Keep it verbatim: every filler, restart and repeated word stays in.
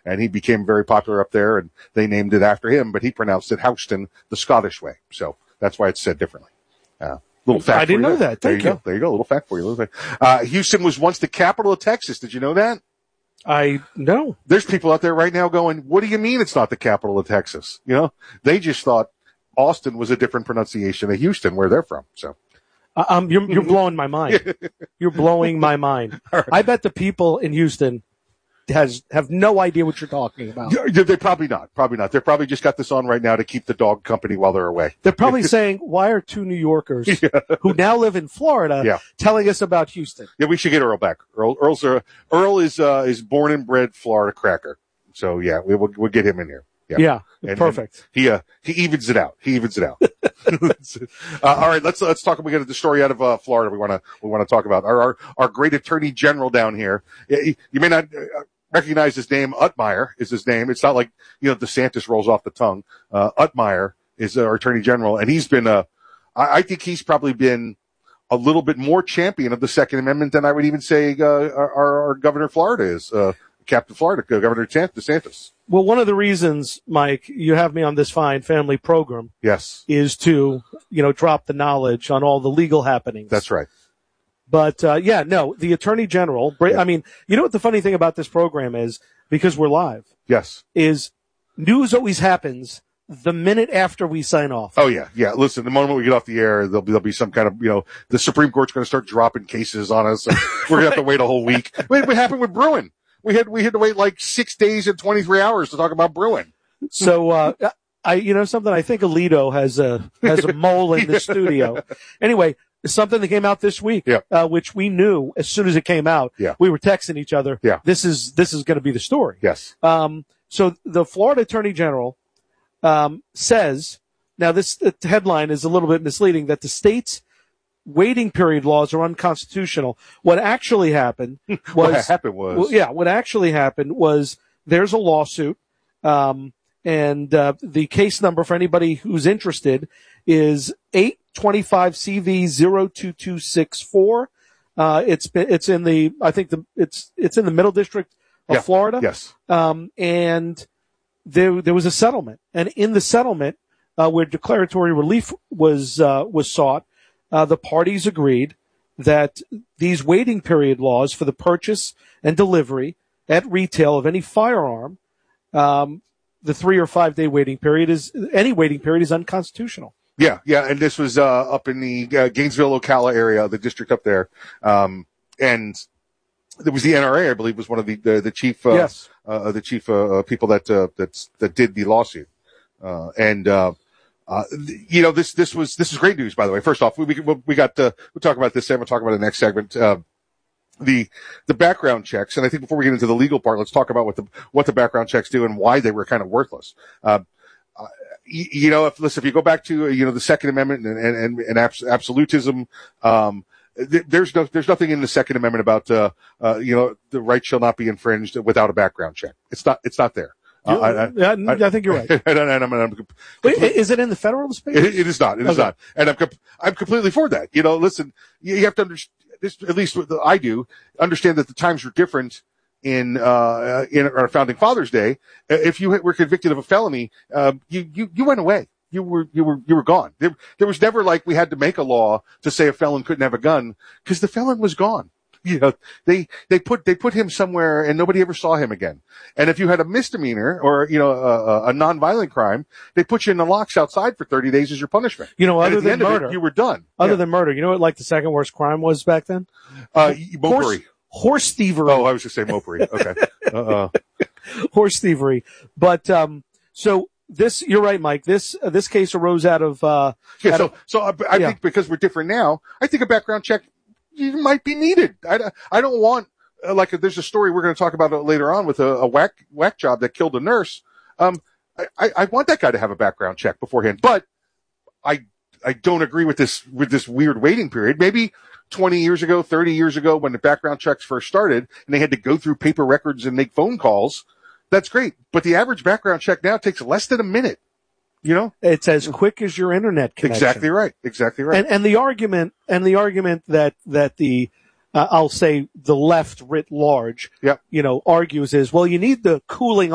and he became very popular up there, and they named it after him, but he pronounced it Houston the Scottish way. So that's why it's said differently. Uh, little fact I didn't for you know there. that. There Thank you you. go. There you go. A little fact for you. A little fact. Uh, Houston was once the capital of Texas. Did you know that? I know. There's people out there right now going, what do you mean it's not the capital of Texas? You know, they just thought Austin was a different pronunciation of Houston, where they're from. So, Uh, um, you're, you're blowing my mind. You're blowing my mind. Right. I bet the people in Houston has have no idea what you're talking about. Yeah, they probably not. Probably not. They're probably just got this on right now to keep the dog company while they're away. They're probably saying, why are two New Yorkers Yeah. who now live in Florida Yeah. telling us about Houston? Yeah, we should get Earl back. Earl, Earl's a, Earl is uh, is born and bred Florida cracker. So yeah, we will we'll get him in here. Yeah, Yeah, And- perfect. and he uh, he evens it out. He evens it out. uh, all right, let's let's talk. We got the story out of uh, Florida. We want to we want to talk about our, our our great Attorney General down here. You, you may not uh, recognize his name. Utmeyer is his name. It's not like you know DeSantis rolls off the tongue. Uh, Utmeyer is our Attorney General, and he's been uh, I, I think he's probably been a little bit more champion of the Second Amendment than I would even say uh, our, our Governor Florida is. Uh, Captain Florida, Governor DeSantis. Well, one of the reasons, Mike, you have me on this fine family program Yes, is to, you know, drop the knowledge on all the legal happenings. that's right. But, uh, yeah, no, the Attorney General, Yeah. I mean, you know what the funny thing about this program is, because we're live, Yes. is news always happens the minute after we sign off. Oh yeah, yeah. Listen, the moment we get off the air, there'll be there'll be some kind of you know the Supreme Court's going to start dropping cases on us. And we're going to have to wait a whole week. Wait, what happened with Bruin? We had we had to wait like six days and twenty three hours to talk about Bruin. So, uh, I, you know something, I think Alito has a, has a mole in the studio. Anyway, something that came out this week, Yeah. uh, which we knew as soon as it came out. Yeah. We were texting each other. Yeah. This is, this is going to be the story. Yes. Um, so the Florida Attorney General, um, says, now this the headline is a little bit misleading, that the state's waiting period laws are unconstitutional. What actually happened was, what happened was, well, yeah, what actually happened was there's a lawsuit, um, and, uh, the case number for anybody who's interested is eight twenty-five C V zero two two six four. Uh, it's been, it's in the, I think the, it's, it's in the Middle District of Yeah. Florida. yes, Um, and there, there was a settlement. And in the settlement, uh, where declaratory relief was, uh, was sought, uh, the parties agreed that these waiting period laws for the purchase and delivery at retail of any firearm, um, the three or five day waiting period is, any waiting period is unconstitutional. yeah, yeah. And this was uh, up in the uh, Gainesville, Ocala area, the district up there, um, and there was the N R A, I believe, was one of the the, the chief, uh, Yes. uh, the chief uh, people that uh, that's that did the lawsuit, uh, and. Uh, Uh, you know, this, this was, this is great news, by the way. First off, we, we, we got, uh, we'll talk about this and we'll talk about the next segment. Uh, the, the background checks. And I think before we get into the legal part, let's talk about what the, what the background checks do and why they were kind of worthless. Uh, uh you, you know, if, listen, if you go back to, you know, the Second Amendment and, and, and abs- absolutism, um, th- there's no, there's nothing in the Second Amendment about, uh, uh, you know, the right shall not be infringed without a background check. It's not, it's not there. You- Uh, I, I, yeah, I, I think you're right. and, and I'm, and I'm, Wait, is it in the Federalist Papers? It, it is not. It is Okay. not. And I'm, com- I'm completely for that. You know, listen, you, you have to understand this, at least what I do, understand that the times were different in, uh, in our founding fathers day. If you were convicted of a felony, um, you, you, you went away. You were, you were, you were gone. There, there was never like we had to make a law to say a felon couldn't have a gun because the felon was gone. You know, they, they put, they put him somewhere and nobody ever saw him again. And if you had a misdemeanor or, you know, a, a non-violent crime, they put you in the locks outside for thirty days as your punishment. You know, And other at the than end of it, murder, you were done. other Yeah. than murder, you know what, like the second worst crime was back then? uh, Horse, mopery. horse thievery. Oh, I was just saying mopery. Okay. Uh, Horse thievery. But, um, so this, you're right, Mike. This, uh, this case arose out of, uh, yeah. out So, of- so I, I yeah. think because we're different now, I think a background check might be needed. I, I don't want, uh, like, there's a story we're going to talk about later on with a, a whack, whack job that killed a nurse. Um, I, I, I want that guy to have a background check beforehand, but I, I don't agree with this, with this weird waiting period. Maybe twenty years ago, thirty years ago, when the background checks first started and they had to go through paper records and make phone calls, that's great. But the average background check now takes less than a minute. You know, it's as quick as your internet connection. exactly right. Exactly right. And, and the argument, and the argument that, that the, uh, I'll say the left writ large, Yep. you know, argues is, well, you need the cooling